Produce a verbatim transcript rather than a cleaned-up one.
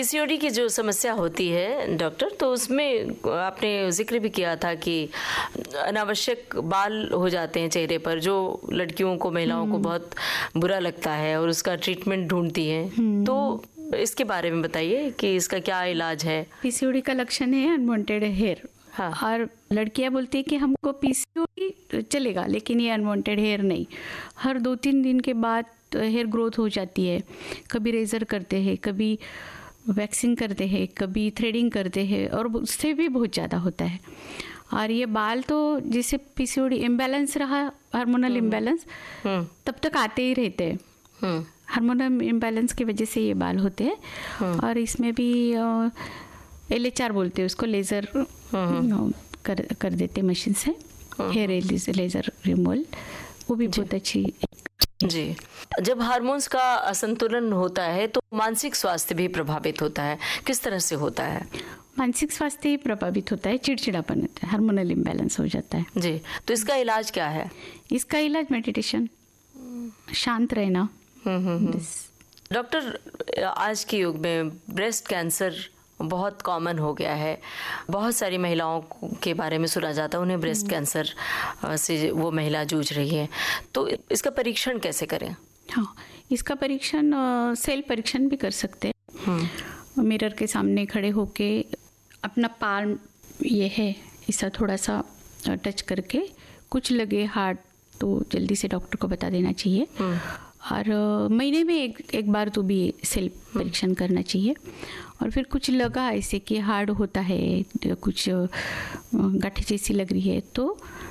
PCOD की जो समस्या होती है डॉक्टर, तो उसमें आपने जिक्र भी किया था कि अनावश्यक बाल हो जाते हैं चेहरे पर, जो लड़कियों को, महिलाओं को बहुत बुरा लगता है और उसका ट्रीटमेंट ढूंढती हैं। तो इसके बारे में बताइए कि इसका क्या इलाज है। पीसीओडी का लक्षण है अनवांटेड हेयर। हाँ। और लड़कियां बोलती है कि हमको पीसीओडी चलेगा लेकिन ये अनवांटेड हेयर नहीं। हर दो तीन दिन के बाद हेयर ग्रोथ हो जाती है। कभी रेजर करते हैं, कभी वैक्सिंग करते हैं, कभी थ्रेडिंग करते हैं और उससे भी बहुत ज़्यादा होता है। और ये बाल तो जिसे पीसीओडी इम्बैलेंस रहा, हार्मोनल इम्बैलेंस, तब तक आते ही रहते हैं। हार्मोनल इम्बैलेंस की वजह से ये बाल होते हैं। और इसमें भी एल एच आर बोलते हैं उसको, लेज़र कर कर देते मशीन से, हेयर लेज़र रिमूवल, वो भी बहुत अच्छी। जी, जब हार्मोन्स का असंतुलन होता है तो मानसिक स्वास्थ्य भी प्रभावित होता है। किस तरह से होता है? मानसिक स्वास्थ्य ही प्रभावित होता है, चिड़चिड़ापन होता है, हार्मोनल इम्बैलेंस हो जाता है। जी, तो इसका इलाज क्या है? इसका इलाज मेडिटेशन, शांत रहना। डॉक्टर, आज के युग में ब्रेस्ट कैंसर बहुत कॉमन हो गया है। बहुत सारी महिलाओं के बारे में सुना जाता है, उन्हें ब्रेस्ट कैंसर से वो महिला जूझ रही है। तो इसका परीक्षण कैसे करें? हाँ, इसका परीक्षण सेल परीक्षण भी कर सकते हैं। मिरर के सामने खड़े होके अपना पाल्म ये है ऐसा थोड़ा सा टच करके, कुछ लगे हार्ड तो जल्दी से डॉक्टर को बता देना चाहिए। और महीने में एक एक बार तो भी सेल परीक्षण करना चाहिए। और फिर कुछ लगा ऐसे कि हार्ड होता है, कुछ गांठें जैसी लग रही है, तो